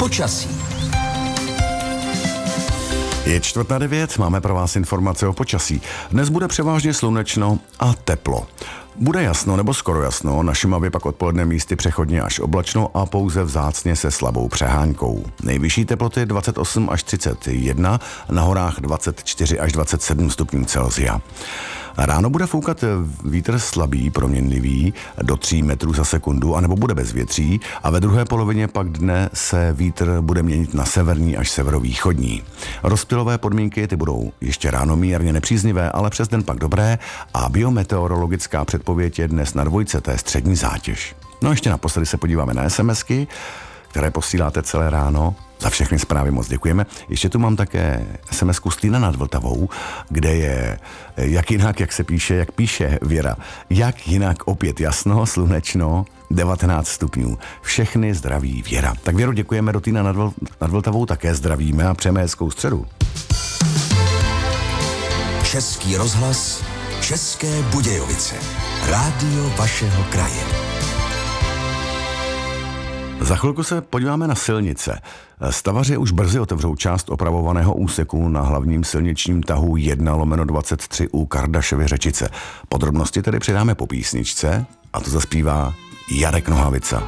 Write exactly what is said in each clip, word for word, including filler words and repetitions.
Počasí. Je čtvrt na devět, máme pro vás informace o počasí. Dnes bude převážně slunečno a teplo. Bude jasno nebo skoro jasno, na Šumavě pak odpoledne místy přechodně až oblačno a pouze vzácně se slabou přehánkou. Nejvyšší teploty dvacet osm až třicet jedna, na horách dvacet čtyři až dvacet sedm stupňů Celsia. Ráno bude foukat vítr slabý, proměnlivý, do tří metrů za sekundu, anebo bude bez větří a ve druhé polovině pak dne se vítr bude měnit na severní až severovýchodní. Rozptylové podmínky ty budou ještě ráno mírně nepříznivé, ale přes den pak dobré a biometeorologická předpověď je dnes na dvojce, to je střední zátěž. No a ještě naposledy se podíváme na SMSky, které posíláte celé ráno. Za všechny zprávy moc děkujeme. Ještě tu mám také es em esku Stýna nad Vltavou, kde je jak jinak, jak se píše, jak píše Věra. Jak jinak opět jasno, slunečno, devatenáct stupňů. Všechny zdraví Věra. Tak Věro, děkujeme, do Týna nad, Vl- nad Vltavou také zdravíme a přejeme hezkou středu. Český rozhlas, České Budějovice. Rádio vašeho kraje. Za chvilku se podíváme na silnice. Stavaři už brzy otevřou část opravovaného úseku na hlavním silničním tahu jedna lomeno dvacet tři u Kardašovy Řečice. Podrobnosti tedy přidáme po písničce a to zaspívá Jarek Nohavica.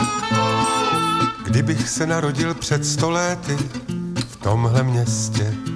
Kdybych se narodil před sto lety v tomhle městě,